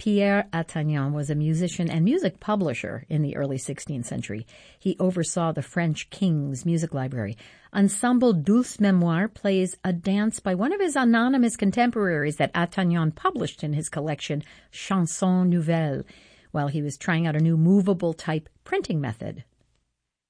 Pierre Attagnan was a musician and music publisher in the early 16th century. He oversaw the French king's music library. Ensemble Douce Mémoire plays a dance by one of his anonymous contemporaries that Attagnan published in his collection Chansons Nouvelles, while he was trying out a new movable type printing method.